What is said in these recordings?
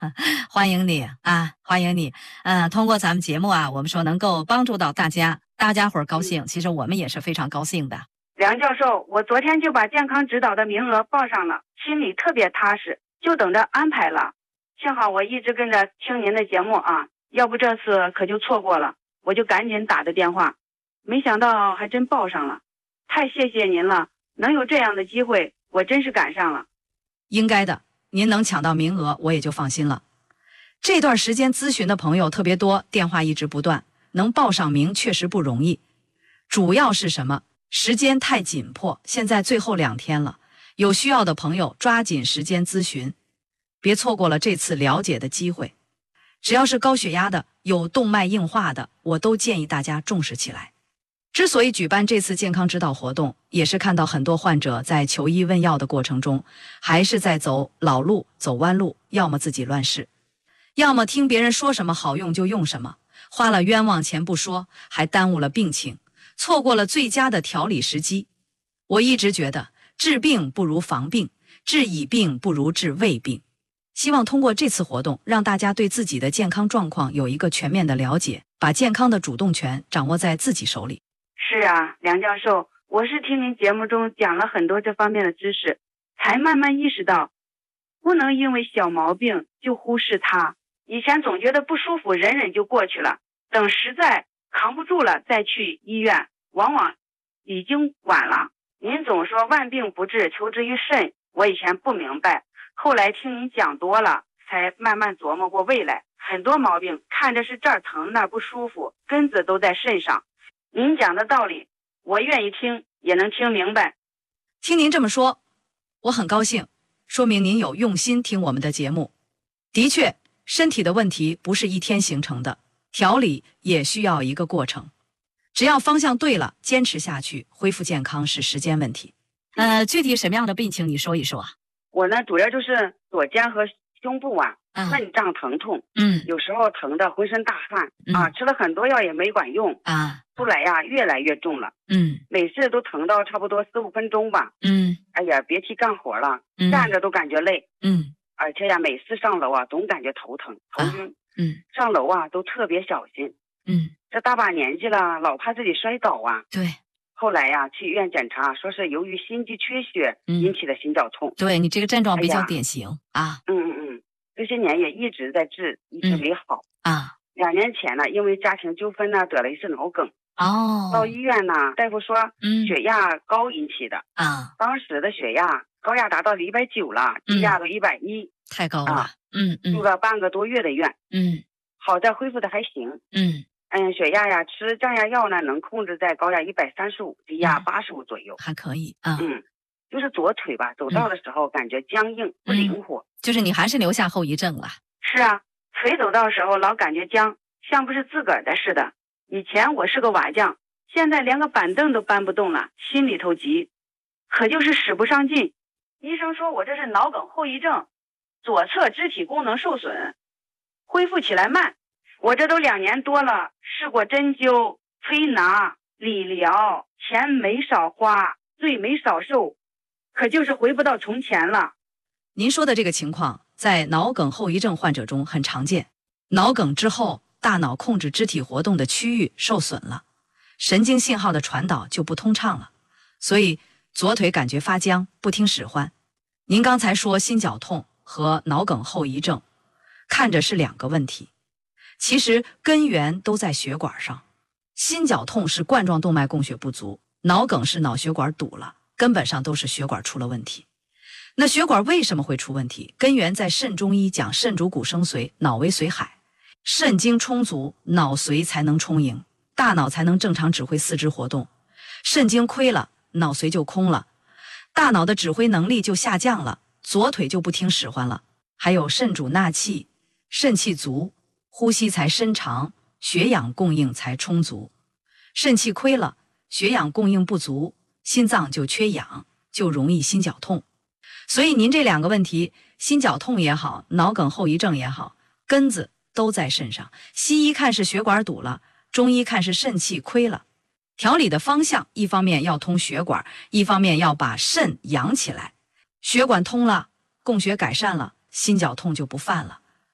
欢迎你啊，欢迎你。通过咱们节目啊，我们说能够帮助到大家，大家伙儿高兴，其实我们也是非常高兴的。 梁教授，我昨天就把健康指导的名额报上了，心里特别踏实，就等着安排了。幸好我一直跟着听您的节目啊，要不这次可就错过了，我就赶紧打的电话，没想到还真报上了，太谢谢您了，能有这样的机会，我真是赶上了。 应该的，您能抢到名额，我也就放心了。这段时间咨询的朋友特别多，电话一直不断，能报上名确实不容易。主要是什么？时间太紧迫，现在最后2天了，有需要的朋友抓紧时间咨询，别错过了这次了解的机会。只要是高血压的，有动脉硬化的，我都建议大家重视起来。之所以举办这次健康指导活动，也是看到很多患者在求医问药的过程中，还是在走老路、走弯路，要么自己乱试，要么听别人说什么好用就用什么，花了冤枉钱不说，还耽误了病情，错过了最佳的调理时机。我一直觉得治病不如防病，治已病不如治未病。希望通过这次活动，让大家对自己的健康状况有一个全面的了解，把健康的主动权掌握在自己手里。 是啊，梁教授，我是听您节目中讲了很多这方面的知识，才慢慢意识到，不能因为小毛病就忽视它。以前总觉得不舒服，忍忍就过去了，等实在扛不住了再去医院，往往已经晚了。您总说万病不治，求之于肾，我以前不明白，后来听您讲多了，才慢慢琢磨过未来。很多毛病看着是这儿疼那儿不舒服，根子都在肾上。您讲的道理，我愿意听，也能听明白。 听您这么说，我很高兴，说明您有用心听我们的节目。的确，身体的问题不是一天形成的，调理也需要一个过程。只要方向对了，坚持下去，恢复健康是时间问题。具体什么样的病情你说一说啊？ 我呢，主要就是左肩和胸部啊，闷胀疼痛，有时候疼得浑身大汗啊，吃了很多药也没管用啊，出来呀越来越重了，每次都疼到差不多4-5分钟吧，哎呀，别提干活了，站着都感觉累，而且呀，每次上楼啊，总感觉头疼、头晕，上楼啊都特别小心，这大把年纪了，老怕自己摔倒啊， 对。 后来呀，去医院检查，说是由于心肌缺血引起的心绞痛。 对，你这个症状比较典型啊。 这些年也一直在治，一直没好啊。 2年前呢，因为家庭纠纷呢，得了一次脑梗。到医院呢，大夫说血压高引起的啊。当时的血压高压达到190了，低压都110，太高了。住了半个多月的院。好在恢复的还行。血压呀，吃降压药呢，能控制在高压135，低压85左右， 还可以啊。 就是左腿吧，走道的时候感觉僵硬不灵活， 就是你还是留下后遗症了。 是啊，腿走道的时候老感觉僵，像不是自个儿的似的。以前我是个瓦匠，现在连个板凳都搬不动了，心里头急，可就是使不上劲。医生说我这是脑梗后遗症，左侧肢体功能受损，恢复起来慢。我这都2年多了，试过针灸、推拿、理疗，钱没少花，罪没少受，可就是回不到从前了。 您说的这个情况在脑梗后遗症患者中很常见。脑梗之后，大脑控制肢体活动的区域受损了，神经信号的传导就不通畅了，所以左腿感觉发僵，不听使唤。您刚才说心绞痛和脑梗后遗症，看着是2个问题，其实根源都在血管上。心绞痛是冠状动脉供血不足，脑梗是脑血管堵了，根本上都是血管出了问题。那血管为什么会出问题？根源在肾中医讲肾主骨生髓，脑为髓海，肾精充足，脑髓才能充盈，大脑才能正常指挥四肢活动。肾精亏了，脑髓就空了，大脑的指挥能力就下降了，左腿就不听使唤了。还有肾主纳气，肾气足，呼吸才深长，血氧供应才充足。肾气亏了，血氧供应不足，心脏就缺氧，就容易心绞痛。所以您这2个问题，心绞痛也好，脑梗后遗症也好，根子都在肾上。西医看是血管堵了，中医看是肾气亏了。调理的方向，一方面要通血管，一方面要把肾养起来。血管通了，供血改善了，心绞痛就不犯了，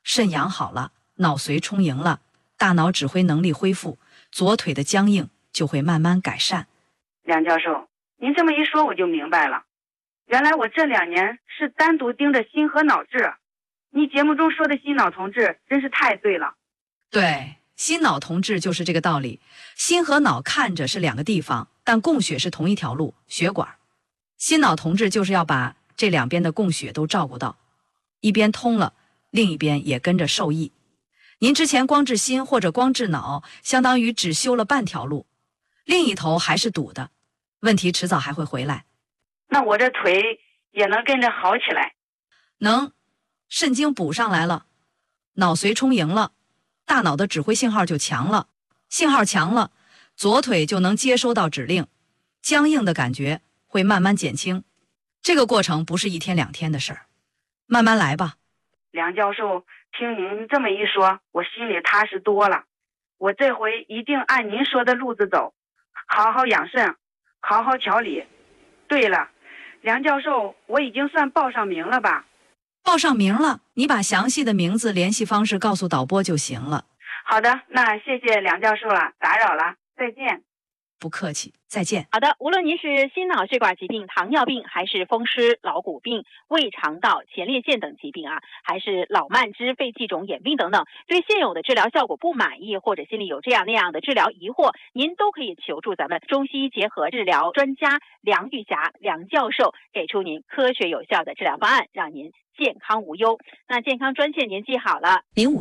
肾养好了，脑髓充盈了，大脑指挥能力恢复，左腿的僵硬就会慢慢改善。 梁教授，您这么一说我就明白了，原来我这2年是单独盯着心和脑治。你节目中说的心脑同治真是太对了。 对，心脑同治就是这个道理。心和脑看着是2个地方，但供血是同一条路，血管。心脑同治就是要把这2边的供血都照顾到，一边通了，另一边也跟着受益。您之前光治心或者光治脑，相当于只修了半条路，另一头还是堵的，问题迟早还会回来。 那我这腿也能跟着好起来？ 能，肾精补上来了，脑髓充盈了，大脑的指挥信号就强了，信号强了，左腿就能接收到指令，僵硬的感觉会慢慢减轻。这个过程不是1天2天的事儿，慢慢来吧。 梁教授，听您这么一说，我心里踏实多了。我这回一定按您说的路子走，好好养肾，好好调理。对了，梁教授，我已经算报上名了吧？ 报上名了，你把详细的名字、联系方式告诉导播就行了。 好的，那谢谢梁教授了，打扰了，再见。 不客气，再见。 好的，无论您是心脑血管疾病、糖尿病，还是风湿、老骨病、胃肠道、前列腺等疾病啊，还是脑慢支、肺气肿、眼病等等，对现有的治疗效果不满意，或者心里有这样那样的治疗疑惑，您都可以求助咱们中西医结合治疗专家梁玉霞梁教授，给出您科学有效的治疗方案，让您健康无忧。那健康专线您记好了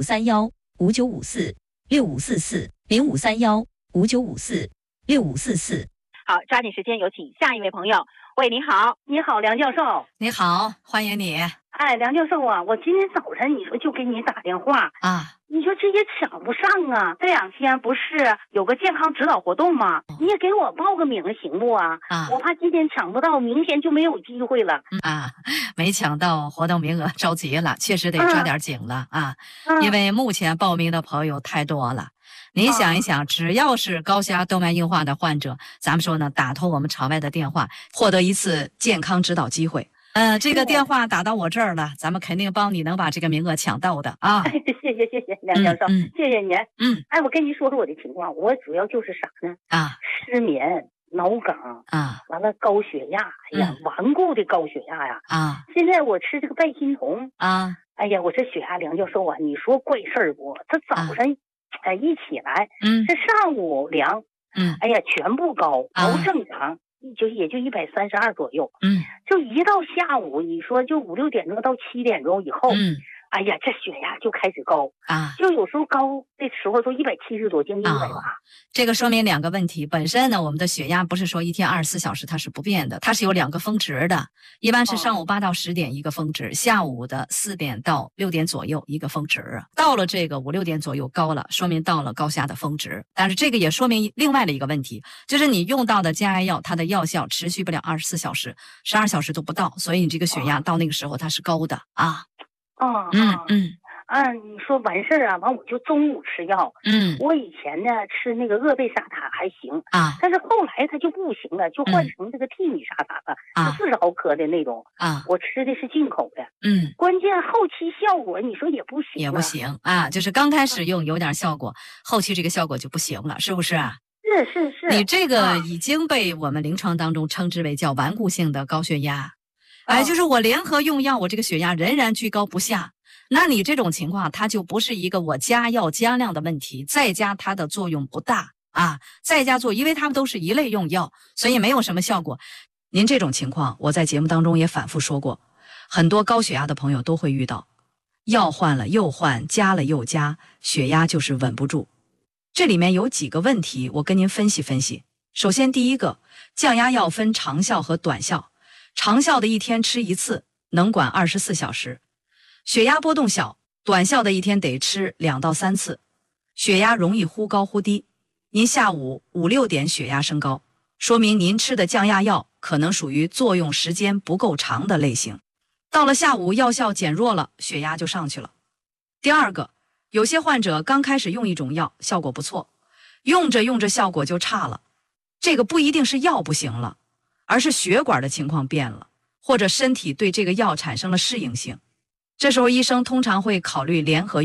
0531-5954-6544，0531-5954-6544。 好，抓紧时间有请下一位朋友。喂，你好。 你好，梁教授。 你好，欢迎你。 哎，梁教授啊，我今天早晨你说就给你打电话啊， 你说这也抢不上啊。这2天不是有个健康指导活动吗？你也给我报个名行不啊？我怕今天抢不到，明天就没有机会了。 没抢到活动名额着急了，确实得抓点紧了因为目前报名的朋友太多了。你想一想，只要是高血压动脉硬化的患者，咱们说呢，打通我们场外的电话，获得一次健康指导机会。这个电话打到我这儿了，咱们肯定帮你能把这个名额抢到的啊！ 谢谢梁教授，谢谢您。 哎， 我跟您说说我的情况，我主要就是啥呢？失眠、脑梗完了高血压，哎呀，顽固的高血压呀现在我吃这个拜心酮哎呀，我这血压，梁教授啊，你说怪事儿不？这早晨一起来，这上午量，哎呀，全部高，都正常。也就132左右，就一到下午，你说就5、6点钟到7点钟以后，哎呀，这血压就开始高就有时候高的时候都170多，将近180。 这个说明2个问题。本身呢，我们的血压不是说1天24小时它是不变的，它是有2个峰值的，一般是上午8到10点一个峰值，下午的4点到6点左右一个峰值。到了这个5、6点左右高了，说明到了高血压的峰值。但是这个也说明另外的一个问题，就是你用到的降压药，它的药效持续不了24小时，12小时都不到，所以你这个血压到那个时候它是高的你说完事儿完我就中午吃药。我以前呢吃那个鄂贝沙塔还行但是后来它就不行了，就换成这个替米沙塔了，40毫克的那种我吃的是进口的。关键后期效果你说也不行， 也不行就是刚开始用有点效果，后期这个效果就不行了，是不是是你这个已经被我们临床当中称之为叫顽固性的高血压。就是我联合用药，我这个血压仍然居高不下。那你这种情况，它就不是一个我加药加量的问题，再加它的作用不大再加做，因为它们都是一类用药，所以没有什么效果。您这种情况，我在节目当中也反复说过，很多高血压的朋友都会遇到，药换了又换，加了又加，血压就是稳不住。这里面有几个问题，我跟您分析分析。首先，第一个，降压药分长效和短效。长效的1天吃1次，能管24小时，血压波动小；短效的1天得吃2到3次，血压容易忽高忽低。您下午5、6点血压升高，说明您吃的降压药可能属于作用时间不够长的类型。到了下午药效减弱了，血压就上去了。第二个，有些患者刚开始用一种药效果不错，用着用着效果就差了，这个不一定是药不行了，而是血管的情况变了，或者身体对这个药产生了适应性。 这时候医生通常会考虑联合